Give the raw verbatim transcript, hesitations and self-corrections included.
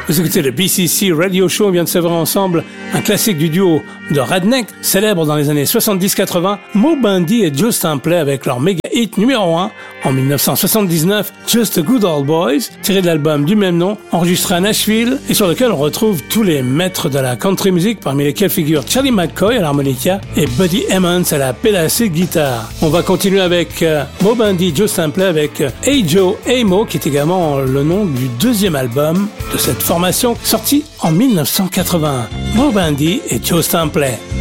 Vous écoutez le B C C Radio Show, on vient de savourer ensemble un classique du duo de Redneck, célèbre dans les années soixante-dix quatre-vingt, Moe Bundy et Joe Stampley avec leur méga hit numéro un en dix-neuf cent soixante-dix-neuf, Just a Good Old Boys, tiré de l'album du même nom, enregistré à Nashville et sur lequel on retrouve tous les maîtres de la country music, parmi lesquels figurent Charlie McCoy à l'harmonica et Buddy Emmons à la pédacée guitare. On va continuer avec euh, Moe Bundy, Joe Stampley avec euh, Hey Joe, Hey Mo, qui est également le nom du deuxième album de cette formation, sorti en dix-neuf cent quatre-vingt-un. Moe Bundy et Joe Stampley.